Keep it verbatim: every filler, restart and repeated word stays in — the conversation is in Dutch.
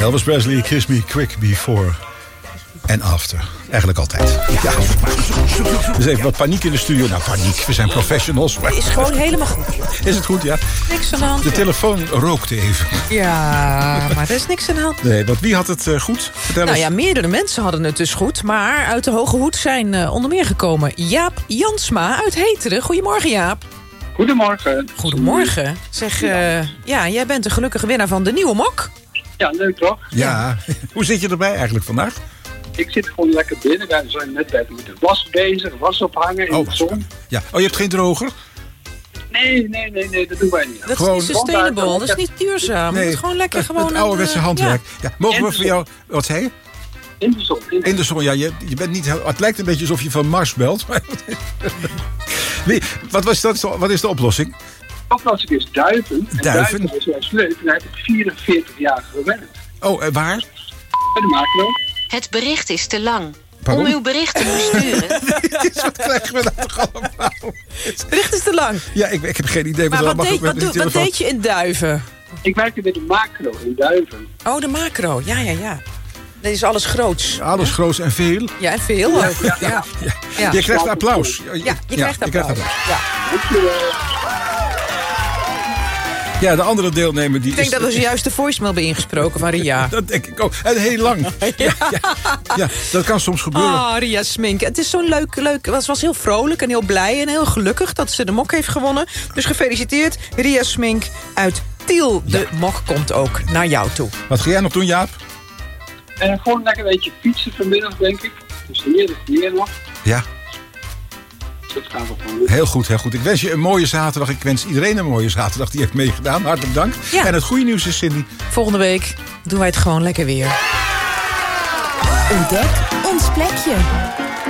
Elvis Presley, Kiss Me Quick Before and After. Eigenlijk altijd. Ja. Dus even wat paniek in de studio. Nou, paniek, we zijn professionals. Maar... Het is gewoon helemaal goed. Is het goed, ja? Niks aan de hand. De telefoon rookte even. Ja, maar er is niks aan de hand. Nee, want wie had het uh, goed? Vertel nou eens. ja, meerdere mensen hadden het dus goed. Maar uit de Hoge Hoed zijn uh, onder meer gekomen Jaap Jansma uit Heteren. Goedemorgen, Jaap. Goedemorgen. Goedemorgen. Zeg, uh, ja, jij bent de gelukkige winnaar van de nieuwe mok. Ja, leuk toch? Ja. Hoe zit je erbij eigenlijk vandaag? Ik zit gewoon lekker binnen. We zijn net bij met de was bezig, was ophangen in Oh, de zon. Ja. Oh, je hebt geen droger? Nee, nee, nee, nee, dat doen wij niet. Dat Gewoon- is niet sustainable, dat is niet duurzaam. Nee, Het is gewoon lekker het, gewoon... het ouderwetse een, uh, handwerk. Ja. Mogen En we de voor zon. jou... Wat zei je? In de zon. In de In de zon, ja. Je, je bent niet, heel- het lijkt een beetje alsof je van Mars belt. Maar Wie, wat, was dat, wat is de oplossing? oplossing is duiven. En Duiven? duiven is juist leuk. En daar heb ik vierenveertig jaar gewerkt. Oh, uh, waar? Bij de macro. Het bericht is te lang. Pardon? Om uw bericht te versturen. Wat krijgen we nou toch allemaal? Het bericht is te lang. Ja, ik, ik heb geen idee. Maar er wat, mag deed, ook met wat, die doe- wat telefoon. deed je in Duiven? Ik werkte bij de macro in Duiven. Oh, de macro. Ja, ja, ja. Dit is alles groots. Alles groot en veel. Ja, en veel ook. Ja, ja. ja. Je krijgt applaus. Ja, je krijgt applaus. Ja. Dankjewel. Ja, de andere deelnemer die Ik denk is... dat we zojuist de voicemail hebben ingesproken van Ria. Dat denk ik ook. En heel lang. Ja, ja, ja, dat kan soms gebeuren. Oh, Ria Smink. Het is zo'n leuk, leuk... Het was heel vrolijk en heel blij en heel gelukkig dat ze de mok heeft gewonnen. Dus gefeliciteerd, Ria Smink uit Tiel. De mok komt ook naar jou toe. Wat ga jij nog doen, Jaap? En gewoon lekker een beetje fietsen vanmiddag, denk ik. Dus heerlijk weer nog. Ja, Dat gaan we gewoon doen. heel goed, heel goed. Ik wens je een mooie zaterdag. Ik wens iedereen een mooie zaterdag die heeft meegedaan. Hartelijk dank. Ja. En het goede nieuws is, Cindy... Volgende week doen wij het gewoon lekker weer. Ontdek ons plekje.